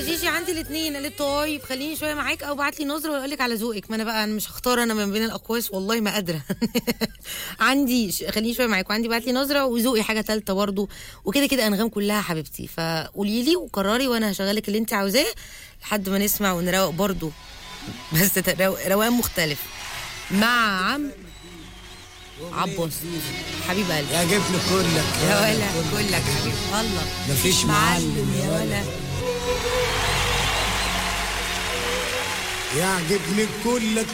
جيجي عندي الاثنين. قالت طيب خليني شويه معاك او ابعت لي نظره واقول لك على ذوقك. ما انا بقى انا مش هختار انا من بين الاقواس والله ما قادره. عندي خليني شويه معاك، وعندي بعت لي نظره، وذوقي حاجه ثالثه برضه، وكده كده انغام كلها حبيبتي. فقولي لي وقرري وانا هشغلك اللي انت عاوزاه لحد ما نسمع ونروق برضه، بس روقان مختلف مع عباس حبيب قلبي. يعجبني كلك يا ولا كلك حبيبي الله مفيش معلم يا ولا. يعجبني كلك